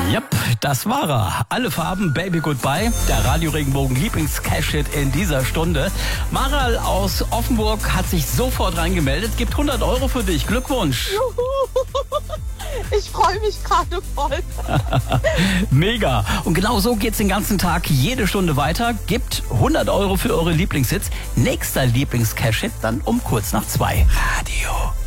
Yep, das war er. Alle Farben, Baby Goodbye. Der Radio Regenbogen Lieblings-Cash-Hit in dieser Stunde. Maral aus Offenburg hat sich sofort reingemeldet. Gibt 100 € für dich. Glückwunsch. Ich freue mich gerade voll. Mega. Und genau so geht's den ganzen Tag, jede Stunde weiter. Gibt 100 € für eure Lieblingshits. Nächster Lieblings-Cash-Hit dann um kurz nach 2. Radio